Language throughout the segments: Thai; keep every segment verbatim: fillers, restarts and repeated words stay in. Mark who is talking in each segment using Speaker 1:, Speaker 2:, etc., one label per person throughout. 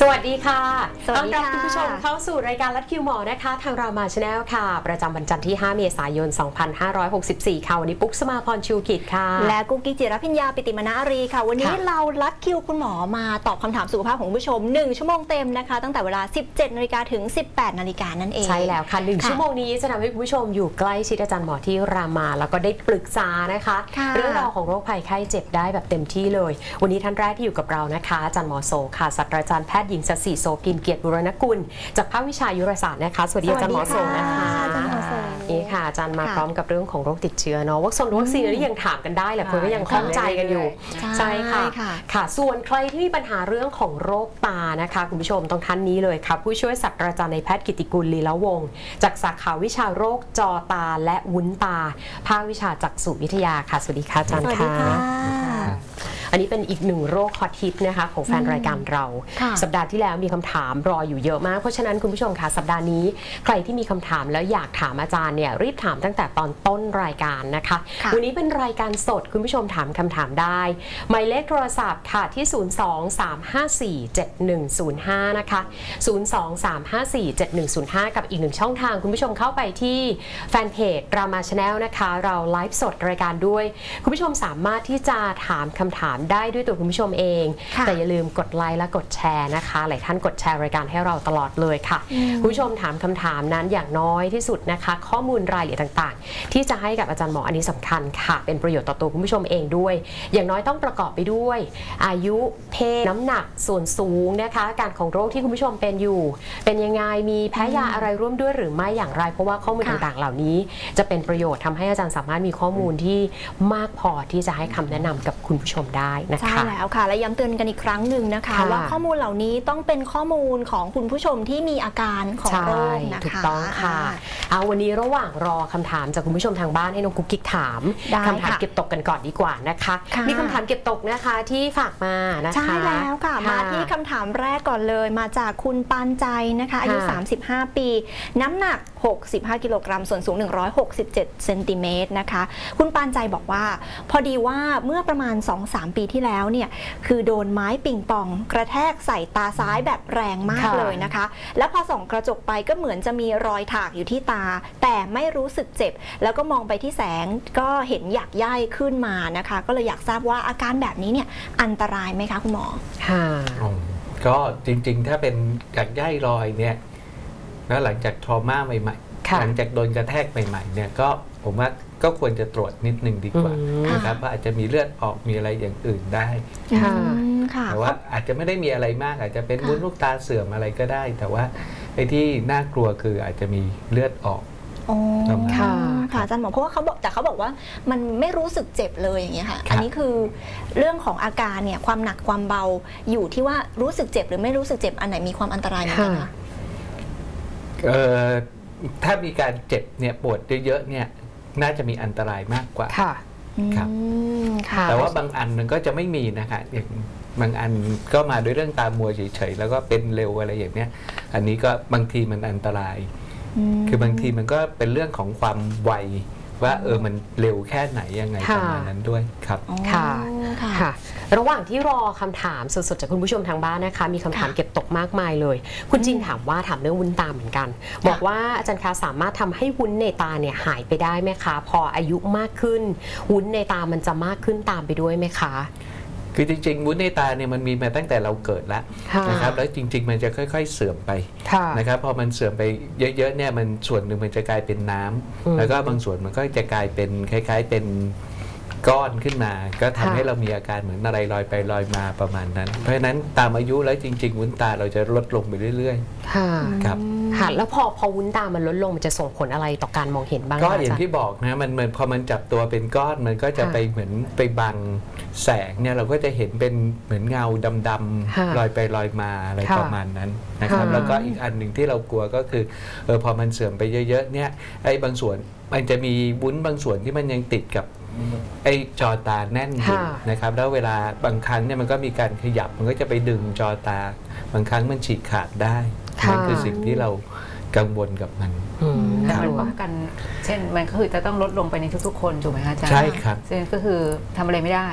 Speaker 1: สวัสดีค่ะต้อนรับคุณผู้ชมเข้าสู่รายการลัดคิวหมอนะคะทางรามาชาแนลค่ะประจำวันจันทร์ที่ห้าเมษายนสองพันห้าร้อยหกสิบสี่ค่ะวันนี้ปุ๊กสมาพรชูกิจค่ะ
Speaker 2: และกุ๊กกิ๊กจิรพิญญาปิติมนารีค่ะวันนี้เราลัดคิวคุณหมอมาตอบคำถามสุขภาพของผู้ชมหนึ่งชั่วโมงเต็มนะคะตั้งแต่เวลา สิบเจ็ดนาฬิกา ถึง สิบแปดนาฬิกานั่นเอง
Speaker 1: ใช่แล้วค่ะหนึ่งชั่วโมงนี้จะทำให้คุณผู้ชมอยู่ใกล้ชิดอาจารย์หมอที่รามาแล้วก็ได้ปรึกษานะคะเรื่องราวของโรคภัยไข้เจ็บได้แบบเต็มที่เลยวันนี้ท่านแรกที่อยู่กับเรานะคะอาจารย์หมอโสค่ะศาสตราจารย์แพทย์หญิงศศิโสพินเกียรติบุรณกุลจากภาควิชายุรศาสตร์นะคะสวัสดีอาจารย์หมอโสนะคะนี่ค่ะอาจารย์มาพร้อมกับเรื่องของโรคติดเชื้อเนาะวัคซีนวัคซีนนี่ยังถามกันได้แหละคนก็ยังคล่องใจกันอยู่ใช่ค่ะค่ะส่วนใครที่มีปัญหาเรื่องของโรคตานะคะคุณผู้ชมต้องท่านนี้เลยค่ะผู้ช่วยศาสตราจารย์นายแพทย์กิติกุลลีละวงศ์จากสาขาวิชาโรคจอตาและวุ้นตาภาควิชาจักษุวิทยาค่ะสวัสดีค่ะอาจารย์ค่ะอันนี้เป็นอีกหนึ่งโรคฮอตฮิตนะคะของแฟนรายการเราสัปดาห์ที่แล้วมีคำถามรออยู่เยอะมากเพราะฉะนั้นคุณผู้ชมค่ะสัปดาห์นี้ใครที่มีคำถามแล้วอยากถามอาจารย์เนี่ยรีบถามตั้งแต่ตอนต้นรายการนะคะวันนี้เป็นรายการสดคุณผู้ชมถามคำถามได้หมายเลขโทรศัพท์ค่ะที่ศูนย์ สอง สาม ห้า สี่ เจ็ด หนึ่ง ศูนย์ ห้านะคะศูนย์ สอง สาม ห้า สี่ เจ็ด หนึ่ง ศูนย์ ห้ากับอีกหนึ่งช่องทางคุณผู้ชมเข้าไปที่แฟนเพจรามาชาแนลนะคะเราไลฟ์สดรายการด้วยคุณผู้ชมสามารถที่จะถามคำถามได้ด้วยตัวคุณผู้ชมเองแต่อย่าลืมกดไลค์และกดแชร์นะคะหลายท่านกดแชร์รายการให้เราตลอดเลยค่ะคุณผู้ชมถามคำถามนั้นอย่างน้อยที่สุดนะคะข้อมูลรายละเอียดต่างๆที่จะให้กับอาจารย์หมออันนี้สำคัญค่ะเป็นประโยชน์ต่อตัวคุณผู้ชมเองด้วยอย่างน้อยต้องประกอบไปด้วยอายุเพศน้ำหนักส่วนสูงนะคะอาการของโรคที่คุณผู้ชมเป็นอยู่เป็นยังไงมีแพ้ยาอะไรร่วมด้วยหรือไม่อย่างไรเพราะว่าข้อมูลต่างๆเหล่านี้จะเป็นประโยชน์ทำให้อาจารย์สามารถมีข้อมูลที่มากพอที่จะให้คำแนะนำกับคุณผู้ชมได้นะคะ
Speaker 2: ใช่แล้วค่ะและย้ำเตือนกันอีกครั้งหนึ่งนะคะว่าข้อมูลเหล่านี้ต้องเป็นข้อมูลของคุณผู้ชมที่มีอาการของโรคนะคะ
Speaker 1: ถูกต้องค่ะเอาวันนี้ระหว่างรอคำถามจากคุณผู้ชมทางบ้านให้น้องกุ๊กกิ๊กถามคำถามเก็บตกกันก่อนดีกว่านะคะมีคำถามเก็บตกนะคะที่ฝากมานะคะ
Speaker 2: ใช่แล้วค่ะมาที่คำถามแรกก่อนเลยมาจากคุณปานใจนะคะอายุสามสิบห้าปีน้ำหนักหกสิบห้ากิโลกรัมส่วนสูงหนึ่งร้อยหกสิบเจ็ดเซนติเมตรนะคะคุณปานใจบอกว่าพอดีว่าเมื่อประมาณ สองสาม ปีที่แล้วเนี่ยคือโดนไม้ปิงปองกระแทกใส่ตาซ้ายแบบแรงมากเลยนะคะแล้วพอส่องกระจกไปก็เหมือนจะมีรอยถากอยู่ที่ตาแต่ไม่รู้สึกเจ็บแล้วก็มองไปที่แสงก็เห็นหยักใยขึ้นมานะคะก็เลยอยากทราบว่าอาการแบบนี้เนี่ยอันตรายไหมคะคุณหมอ
Speaker 1: ค่ะ
Speaker 3: ก็จริงๆถ้าเป็นหยักใยรอยเนี่ยแล้วหลังจากทรมาใหม่ๆหลังจากโดนกระแทกใหม่ๆเนี่ยก็ผมว่าก็ควรจะตรวจนิดนึงดีกว่านะครับว่าอาจจะมีเลือดออกมีอะไรอย่างอื่นได้แต่ว่าอาจจะไม่ได้มีอะไรมากอาจจะเป็นวุ้นลูกตาเสื่อมอะไรก็ได้ แต่ว่าไอ้ที่น่ากลัวคืออาจจะมีเลือดออก
Speaker 2: อ๋อค่ะค่ะอาจารย์หมอเพราะว่าเขาบอกแต่เขาบอกว่ามันไม่รู้สึกเจ็บเลยอย่างเงี้ยค่ะอันนี้คือเรื่องของอาการเนี่ยความหนักความเบาอยู่ที่ว่ารู้สึกเจ็บหรือไม่รู้สึกเจ็บอันไหนมีความอันตรายไหมคะ
Speaker 3: เอ่อถ้ามีการเจ็บเนี่ยปวดเยอะๆเนี่ยน่าจะมีอันตรายมากกว่า
Speaker 1: ค่ะ
Speaker 3: ครับแต่ว่าบางอันมันก็จะไม่มีนะคะอย่างบางอันก็มาด้วยเรื่องตามัวเฉยๆแล้วก็เป็นเร็วอะไรอย่างเนี้ยอันนี้ก็บางทีมันอันตรายคือบางทีมันก็เป็นเรื่องของความไวว่าเออมันเร็วแค่ไหนยังไงประมาณนั้นด้วยครับ
Speaker 1: ค่ะค่ะระหว่างที่รอคำถามสดๆจากคุณผู้ชมทางบ้านนะคะมีคำถามเก็บตกมากมายเลยคุณจินถามว่าถามเรื่องวุ้นตาเหมือนกันบอกว่าอาจารย์คะสามารถทำให้วุ้นในตาเนี่ยหายไปได้ไหมคะพออายุมากขึ้นวุ้นในตามันจะมากขึ้นตามไปด้วยไหมคะ
Speaker 3: คือจริงๆวุ้นในตาเนี่ยมันมีมาตั้งแต่เราเกิดแล้วนะครับแล้วจริงๆมันจะค่อยๆเสื่อมไปนะครับพอมันเสื่อมไปเยอะๆเนี่ยมันส่วนหนึ่งมันจะกลายเป็นน้ำแล้วก็บางส่วนมันก็จะกลายเป็นคล้ายๆเป็นก้อนขึ้นมาก็ทำให้เรามีอาการเหมือนอะไรลอยไปลอยมาประมาณนั้นเพราะฉะนั้นตามอายุแล้วจริงๆวุ้นตาเราจะลดลงไปเรื่อยๆ
Speaker 1: ค่ะ
Speaker 3: ครับ
Speaker 1: ค่ะแล้วพอพอวุ้นตามันลดลงมันจะส่งผลอะไรต่อการมองเห็นบ้าง
Speaker 3: ก็อย่างที่บอกนะมันเหมือนพอมันจับตัวเป็นก้อนมันก็จะไปเหมือนไปบังแสงเนี่ยเราก็จะเห็นเป็นเหมือนเงาดำๆลอยไปลอยมาอะไรประมาณนั้นนะครับแล้วก็อีกอันหนึ่งที่เรากลัวก็คือเออพอมันเสื่อมไปเยอะๆเนี่ยไอ้บางส่วนมันจะมีวุ้นบางส่วนที่มันยังติดกับไอ้จอตาแน่นอยู่นะครับแล้วเวลาบางครั้งเนี่ยมันก็มีการขยับมันก็จะไปดึงจอตาบางครั้งมันฉีกขาดได้นั่นคือสิ่งที่เรากังวลกับมัน
Speaker 4: แต่มันป้องกันเช่นมันก็คือจะต้องลดลงไปในทุกๆคนถูกไหมคะอาจารย์
Speaker 3: ใช่ครับ
Speaker 4: ซึ่งก็คือทำอะไรไม่ได้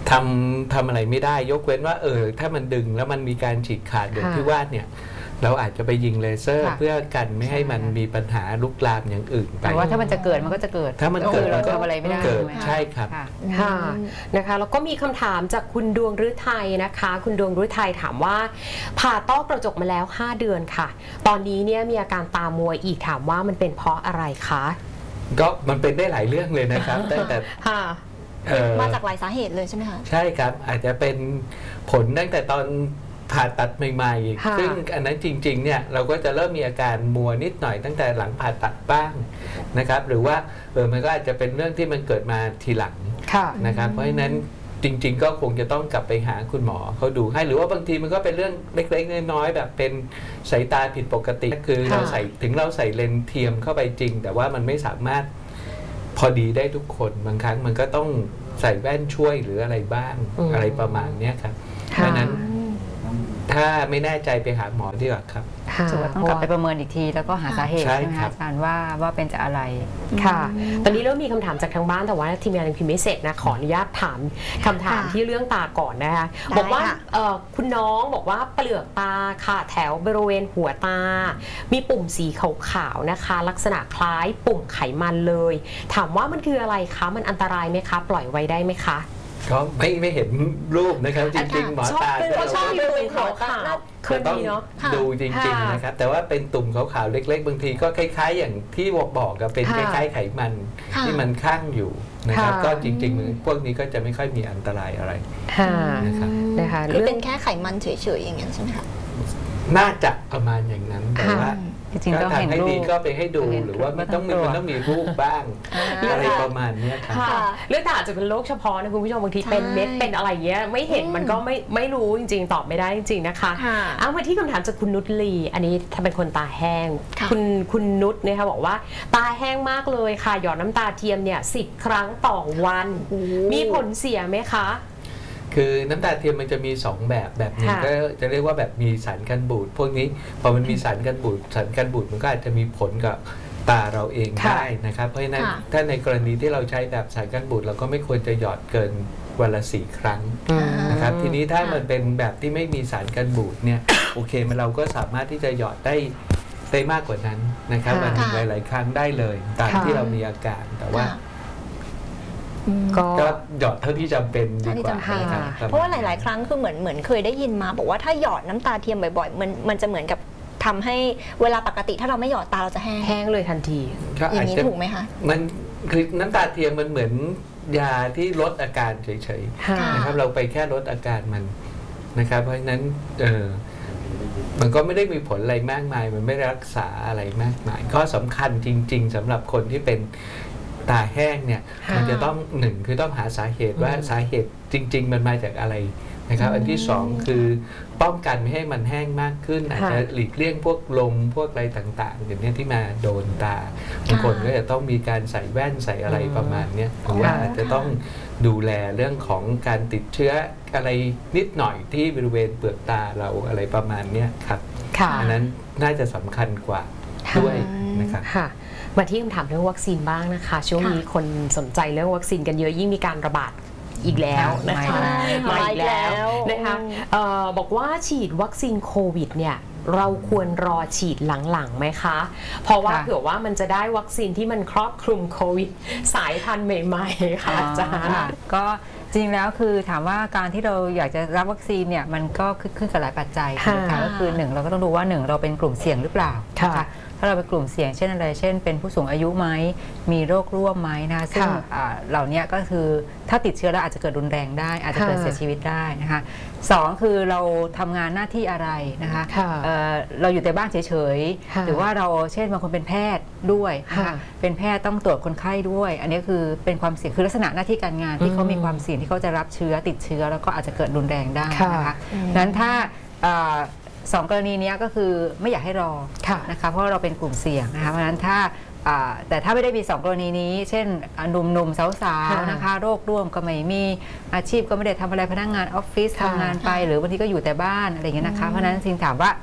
Speaker 3: ทำทำอะไรไม่ได้ยกเว้นว่าเออถ้ามันดึงแล้วมันมีการฉีกขาดอย่างที่ว่าเนี่ยเราอาจจะไปยิงเลเซอร์เพื่อกันไม่ให้มันมีปัญหาลุกลามอย่างอื่นไป
Speaker 4: แต่ว่าถ้ามันจะเกิดมันก็จะเกิด
Speaker 3: ถ้ามันเกิด
Speaker 4: เราทำอะไรไม่ได้
Speaker 3: เกิดใช่ครับ
Speaker 1: ค่ะนะคะแล้วก็มีคำถามจากคุณดวงฤทัยนะคะคุณดวงฤทัยถามว่าผ่าต้อกระจกมาแล้วห้าเดือนค่ะตอนนี้เนี่ยมีอาการตามัวอีกถามว่ามันเป็นเพราะอะไรคะ
Speaker 3: ก็มันเป็นได้หลายเรื่องเลยนะครับแต่แต่
Speaker 2: มาจากหลายสาเหตุเลยใช่ไหมคะ
Speaker 3: ใช่ครับอาจจะเป็นผลตั้งแต่ตอนผ่าตัดใหม่ๆซึ่งอันนั้นจริงๆเนี่ยเราก็จะเริ่มมีอาการมัวนิดหน่อยตั้งแต่หลังผ่าตัดบ้างนะครับหรือว่าเออมันก็อาจจะเป็นเรื่องที่มันเกิดมาทีหลังนะครับเพราะฉะนั้นจริงๆก็คงจะต้องกลับไปหาคุณหมอเขาดูให้หรือว่าบางทีมันก็เป็นเรื่องเล็กๆน้อยๆแบบเป็นสายตาผิดปกติคือเราใส่ถึงเราใส่เลนส์เทียมเข้าไปจริงแต่ว่ามันไม่สามารถพอดีได้ทุกคนบางครั้งมันก็ต้องใส่แว่นช่วยหรืออะไรบ้างอะไรประมาณนี้ครับเพราะนั้นถ้าไม่แน่ใจไปหาหมอดีกว่าครับ
Speaker 4: สุว่าต้องกลับไปประเมินอีกทีแล้วก็หาสาเหตุใช่ไหมอาจารย์ว่าว่าเป็นจากอะไร
Speaker 1: ค่ะตอนนี้เริ่มมีคำถามจากทางบ้านแต่ว่าทีมงานยังพิมพ์ไม่เสร็จนะขออนุญาตถามคำถามที่เรื่องตาก่อนนะคะบอกว่าคุณน้องบอกว่าเปลือกตาค่ะแถวบริเวณหัวตามีปุ่มสีขาวๆนะคะลักษณะคล้ายปุ่มไขมันเลยถามว่ามันคืออะไรคะมันอันตรายไหมคะปล่อยไว้ได้ไหมคะ
Speaker 3: ก็ไม่ไม่เห็นรูปนะครับจริงๆหมอตา
Speaker 1: เขาชอบดูเป็นขาวขาว
Speaker 3: คือต้องดูจริงๆนะครับแต่ว่าเป็นตุ่มขาวๆเล็กๆบางทีก็คล้ายๆอย่างที่บอกบอกกับเป็นคล้ายๆไขมันที่มันข้างอยู่นะครับก็จริงๆพวกนี้ก็จะไม่ค่อยมีอันตรายอะไร
Speaker 2: นะครับนะคะคือเป็นแค่ไขมันเฉยๆอย่างนั้นใช่ไหมคะ
Speaker 3: น่าจะประมาณอย่างนั้นแต่ว่า
Speaker 4: จริงๆต้องเห็นรูป
Speaker 3: ก็ไปให้ดูหรือว่ามันต้องมีมันต้องมีรูปบ้างอะไรประมาณนี้ครับ
Speaker 1: เรื่องตาอาจจะเป็นโรคเฉพาะนะคุณผู้ชมบางทีเป็นเม็ดเป็นอะไรเงี้ยไม่เห็นมันก็ไม่ไม่รู้จริงๆตอบไม่ได้จริงๆนะคะเอามาที่คำถามจากคุณนุชลีอันนี้ถ้าเป็นคนตาแห้งคุณคุณนุชนะคะบอกว่าตาแห้งมากเลยค่ะหยอดน้ำตาเทียมเนี่ยสิบครั้งต่อวันมีผลเสียไหมคะ
Speaker 3: คือน้ำตาเทียมมันจะมีสองแบบแบบหนึ่งก็จะเรียกว่าแบบมีสารกันบูดพวกนี้พอมันมีสารกันบูดสารกันบูดมันก็อาจจะมีผลกับตาเราเองได้นะครับเพราะฉะนั้นถ้าในกรณีที่เราใช้แบบสารกันบูดเราก็ไม่ควรจะหยอดเกินวันละสี่ครั้งนะครับทีนี้ถ้ามันเป็นแบบที่ไม่มีสารกันบูดเนี่ยโอเคมันเราก็สามารถที่จะหยอดได้ได้มากกว่านั้นนะครับวันหนึ่งหลายๆครั้งได้เลยตามที่เรามีอาการแต่ว่าก็หยอดเท่าที่จำเป็นดีกว่า
Speaker 2: เพราะว่าหลายๆครั้งคือเหมือนเหมือนเคยได้ยินมาบอกว่าถ้าหยอดน้ำตาเทียมบ่อยๆมันมันจะเหมือนกับทำให้เวลาปกติถ้าเราไม่หยอดตาเราจะแห้ง
Speaker 1: แห้งเลยทันที
Speaker 2: อย่างนี้ถูกไหมคะ
Speaker 3: มันคือน้ำตาเทียมมันเหมือนยาที่ลดอาการเฉยๆนะครับเราไปแค่ลดอาการมันนะครับเพราะฉะนั้นเออมันก็ไม่ได้มีผลอะไรมากมายมันไม่รักษาอะไรมากมายข้อสำคัญจริงๆสำหรับคนที่เป็นตาแห้งเนี่ยมันจะต้องหนึ่งคือต้องหาสาเหตุว่าสาเหตุจริงๆมันมาจากอะไรนะครับอันที่สองคือป้องกันไม่ให้มันแห้งมากขึ้นอาจจะหลีกเลี่ยงพวกลมพวกอะไรต่างๆอย่างนี้ที่มาโดนตาบางคนก็จะต้องมีการใส่แว่นใส่อะไรประมาณนี้หรือว่าอาจจะต้องดูแลเรื่องของการติดเชื้ออะไรนิดหน่อยที่บริเวณเปลือกตาเราอะไรประมาณนี้ครับอันนั้นน่าจะสำคัญกว่าด้วยนะครับ
Speaker 1: มาที่คำถามเรื่องวัคซีนบ้างนะคะช่วงนี้คนสนใจเรื่องวัคซีนกันเยอะยิ่งมีการระบาดอีกแล้วนะคะมาอีกแล้วนะคะบอกว่าฉีดวัคซีนโควิดเนี่ยเราควรรอฉีดหลังๆไหมคะเพราะว่าเผื่อว่ามันจะได้วัคซีนที่มันครอบคลุมโควิดสายพันธุ์ใหม่ๆค่ะอาจารย์
Speaker 4: ก็จริงแล้วคือถามว่าการที่เราอยากจะรับวัคซีนเนี่ยมันก็ขึ้นกับหลายปัจจัยนะคะก็คือหนึ่งเราก็ต้องดูว่าหนึ่งเราเป็นกลุ่มเสี่ยงหรือเปล่าถ้าเราเป็นกลุ่มเสี่ยงเช่นอะไรเช่นเป็นผู้สูงอายุไหมมีโรคร่วมไหมนะซึ่งเหล่านี้ก็คือถ้าติดเชื้อแล้วอาจจะเกิดรุนแรงได้อาจจะเกิดเสียชีวิตได้นะคะสองคือเราทำงานหน้าที่อะไรนะคะเราอยู่แต่บ้านเฉยๆหรือว่าเราเช่นบางคนเป็นแพทย์ด้วยนะคะเป็นแพทย์ต้องตรวจคนไข้ด้วยอันนี้คือเป็นความเสี่ยงคือลักษณะหน้าที่การงานที่เขามีความเสี่ยงที่เขาจะรับเชื้อติดเชื้อแล้วก็อาจจะเกิดรุนแรงได้นะคะนั้นถ้าสองกรณีนี้ก็คือไม่อยากให้รอนะคะเพราะเราเป็นกลุ่มเสี่ยงนะคะเพราะฉะนั้นถ้าแต่ถ้าไม่ได้มีสองกรณีนี้เช่นหนุ่มๆสาวๆนะคะโรคร่วมก็ไม่มีอาชีพก็ไม่ได้ทำอะไรพนักงานออฟฟิศทำงานไปหรือบางทีก็อยู่แต่บ้านอะไรอย่างเงี้ยนะคะเพราะฉะนั้นจริงถามว่า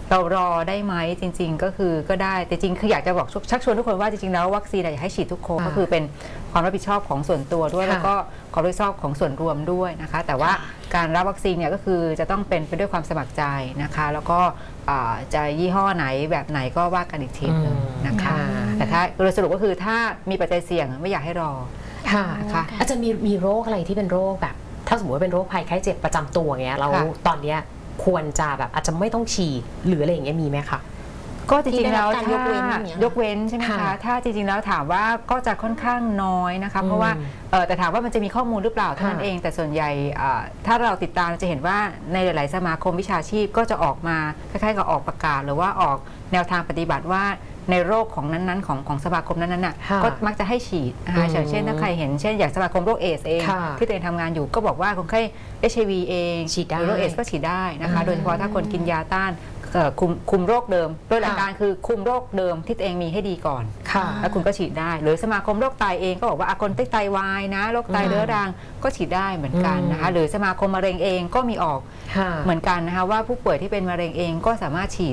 Speaker 4: เรารอได้ไหมจริงๆก็คือก็ได้แต่จริงคืออยากจะบอกชักชวนทุกคนว่าจริงๆแล้ววัคซีนอยากให้ฉีดทุกคนก็คือเป็นความรับผิดชอบของส่วนตัวด้วยแล้วก็ความรับผิดชอบของส่วนรวมด้วยนะคะแต่ว่าการรับวัคซีนเนี่ยก็คือจะต้องเป็นไปด้วยความสมัครใจนะคะแล้วก็จะยี่ห้อไหนแบบไหนก็ว่ากันอีกทีนึงนะคะแต่ถ้าโดยสรุปก็คือถ้ามีปัจจัยเสี่ยงไม่อยากให้รอ
Speaker 1: ค่ะค่ะอาจจะมีมีโรคอะไรที่เป็นโรคแบบถ้าสมมติว่าเป็นโรคภัยไข้เจ็บประจำตัวเงี้ยเราตอนเนี้ยควรจะแบบอาจจะไม่ต้องฉีดหรืออะไรอย่างเงี้ยมีไหมคะ
Speaker 4: ก็จริงๆแล้วถ้ายกเว้นใช่ไหมคะถ้าจริงๆแล้วถามว่าก็จะค่อนข้างน้อยนะคะเพราะว่าแต่ถามว่ามันจะมีข้อมูลหรือเปล่าเท่านั้นเองแต่ส่วนใหญ่ถ้าเราติดตามจะเห็นว่าในหลายๆสมาคมวิชาชีพก็จะออกมาคล้ายๆกับออกประกาศหรือว่าออกแนวทางปฏิบัติว่าในโรคของนั้นๆของของสมาคมนั้นๆน่ะก็มักจะให้ฉีดนะคะอย่างเช่นถ้าใครเห็นเช่นอย่างสมาคมโรคเอดส์เองที่ตัวเองทำงานอยู่ก็บอกว่าคนไข้ เอช ไอ วี เองหรือโรคเอดส์ก็ฉีดได้นะคะโดยเฉพาะถ้าคนกินยาต้านคุมคุมโรคเดิมโดยหลักการคือคุมโรคเดิมที่ตัวเองมีให้ดีก่อนแล้วคุณก็ฉีดได้หรือสมาคมโรคไตเองก็บอกว่าคนที่ไตวายนะโรคไตเรื้อรังก็ฉีดได้เหมือนกันนะคะหรือสมาคมมะเร็งเองก็มีออกเหมือนกันนะคะว่าผู้ป่วยที่เป็นมะเร็งเองก็สามารถฉีด